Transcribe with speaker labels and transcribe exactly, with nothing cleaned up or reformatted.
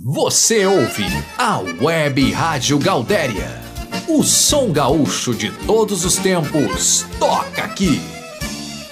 Speaker 1: Você ouve a Web Rádio Galdéria. O som gaúcho de todos os tempos toca aqui.